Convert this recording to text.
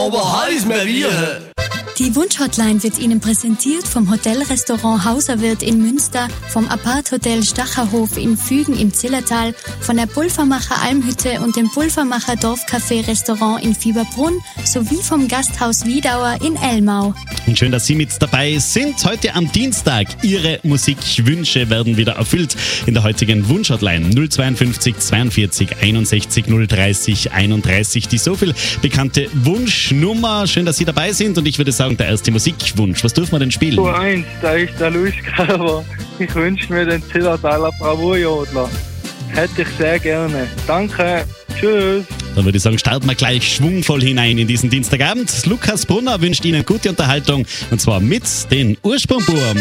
aber heiß mehr wie. Die Wunschhotline wird Ihnen präsentiert vom Hotelrestaurant Hauserwirt in Münster, vom Apart-Hotel Stacherhof in Fügen im Zillertal, von der Pulvermacher Almhütte und dem Pulvermacher Dorfcafé-Restaurant in Fieberbrunn sowie vom Gasthaus Wiedauer in Elmau. Und schön, dass Sie mit dabei sind. Heute am Dienstag. Ihre Musikwünsche werden wieder erfüllt in der heutigen Wunschhotline 052 42 61 030 31. Die so viel bekannte Wunschnummer. Schön, dass Sie dabei sind und ich würde sagen, der erste Musikwunsch. Was dürfen wir denn spielen? Uhr 1, da ist der Luis Gerber. Ich wünsche mir den Zillertaler Bravourjodler. Hätte ich sehr gerne. Danke. Tschüss. Dann würde ich sagen, starten wir gleich schwungvoll hinein in diesen Dienstagabend. Lukas Brunner wünscht Ihnen gute Unterhaltung und zwar mit den Ursprungbuben.